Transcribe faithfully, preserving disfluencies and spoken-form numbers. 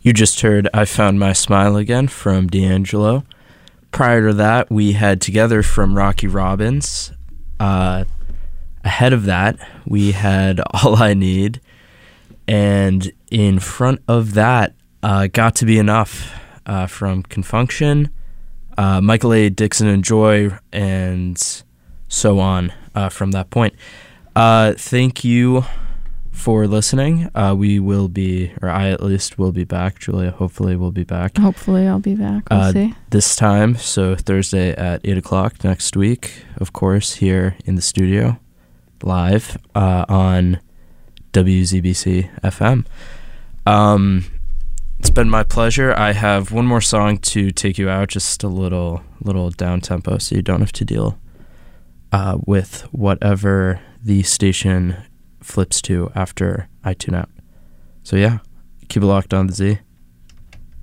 You just heard I Found My Smile Again from D'Angelo. Prior to that, we had Together from Rocky Robbins. Uh, ahead of that, we had All I Need. And in front of that, uh, Got to Be Enough uh, from Confunction, uh, Michael A. Dixon and Joy, and so on uh, from that point. Uh, thank you for listening. Uh, we will be, or I at least will be back. Julia hopefully will be back. Hopefully I'll be back. We'll uh, see. This time, so Thursday at eight o'clock next week, of course, here in the studio, live uh, on W Z B C F M. Um, it's been my pleasure. I have one more song to take you out, just a little, little down tempo, so you don't have to deal uh, with whatever the station flips to after I tune out. So yeah, keep it locked on the Z.